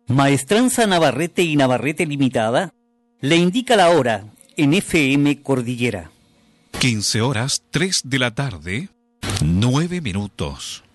Maestranza Navarrete y Navarrete Limitada le indica la hora en FM Cordillera. 15 horas 3 de la tarde, 9 minutos.